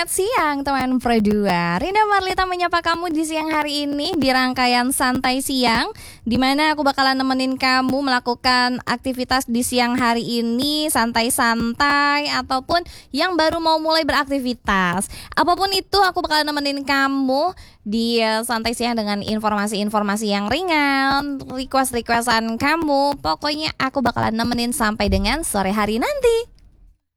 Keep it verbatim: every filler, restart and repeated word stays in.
Selamat siang teman Pro dua. Rina Marlita menyapa kamu di siang hari ini di rangkaian Santai Siang, di mana aku bakalan nemenin kamu melakukan aktivitas di siang hari ini, santai-santai ataupun yang baru mau mulai beraktivitas. Apapun itu aku bakalan nemenin kamu di uh, Santai Siang dengan informasi-informasi yang ringan, request-requestan kamu. Pokoknya aku bakalan nemenin sampai dengan sore hari nanti.